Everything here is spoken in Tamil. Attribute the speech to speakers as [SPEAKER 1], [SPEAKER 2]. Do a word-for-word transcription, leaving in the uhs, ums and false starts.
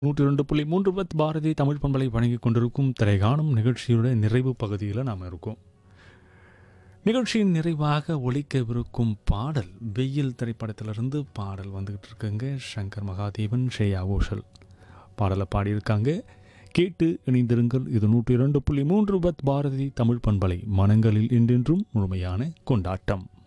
[SPEAKER 1] நூற்றி இரண்டு புள்ளி மூன்று பத் பாரதி தமிழ் பண்பலை வழங்கிக் கொண்டிருக்கும் திரைகாணும் நிகழ்ச்சியுடைய நிறைவு பகுதியில் நாம் இருக்கோம். நிகழ்ச்சியின் நிறைவாக ஒலிக்கவிருக்கும் பாடல் வெயில் திரைப்படத்திலிருந்து பாடல் வந்துகிட்டு இருக்குங்க. சங்கர் மகாதேவன், ஸ்ரேயா கோஷல் பாடலை பாடியிருக்காங்க. கேட்டு இணைந்திருங்கள். இது நூற்றி இரண்டு புள்ளி மூன்று பத் பாரதி தமிழ் பண்பலை, மனங்களில் என்றென்றும் முழுமையான கொண்டாட்டம்.